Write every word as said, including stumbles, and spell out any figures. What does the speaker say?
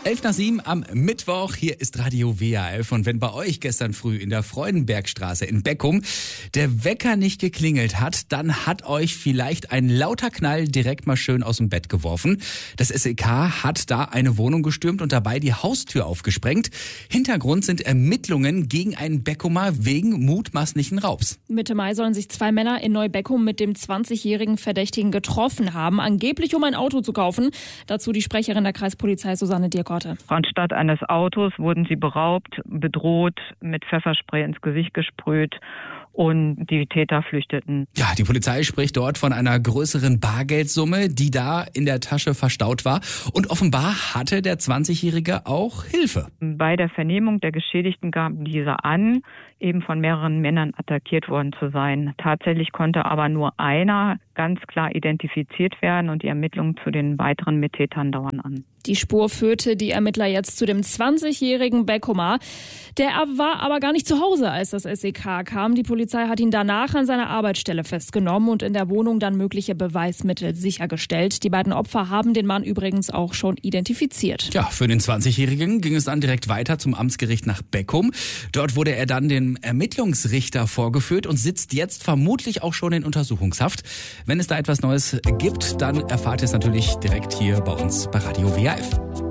Elf nach sieben am Mittwoch, hier ist Radio W A F. Und wenn bei euch gestern früh in der Freudenbergstraße in Beckum der Wecker nicht geklingelt hat, dann hat euch vielleicht ein lauter Knall direkt mal schön aus dem Bett geworfen. Das S E K hat da eine Wohnung gestürmt und dabei die Haustür aufgesprengt. Hintergrund sind Ermittlungen gegen einen Beckumer wegen mutmaßlichen Raubs. Mitte Mai sollen sich zwei Männer in Neubeckum mit dem zwanzigjährigen Verdächtigen getroffen haben, angeblich um ein Auto zu kaufen. Dazu die Sprecherin der Kreispolizei Susanne Dierkorte. Anstatt eines Autos wurden sie beraubt, bedroht, mit Pfefferspray ins Gesicht gesprüht und die Täter flüchteten. Ja, die Polizei spricht dort von einer größeren Bargeldsumme, die da in der Tasche verstaut war. Und offenbar hatte der zwanzigjährige auch Hilfe. Bei der Vernehmung der Geschädigten gaben diese an, eben von mehreren Männern attackiert worden zu sein. Tatsächlich konnte aber nur einer ganz klar identifiziert werden und die Ermittlungen zu den weiteren Mittätern dauern an. Die Spur führte die Ermittler jetzt zu dem zwanzigjährigen Beckumer. Der war aber gar nicht zu Hause, als das S E K kam. Die Polizei hat ihn danach an seiner Arbeitsstelle festgenommen und in der Wohnung dann mögliche Beweismittel sichergestellt. Die beiden Opfer haben den Mann übrigens auch schon identifiziert. Ja, für den zwanzigjährigen ging es dann direkt weiter zum Amtsgericht nach Beckum. Dort wurde er dann dem Ermittlungsrichter vorgeführt und sitzt jetzt vermutlich auch schon in Untersuchungshaft. Wenn es da etwas Neues gibt, dann erfahrt ihr es natürlich direkt hier bei uns bei Radio W A F.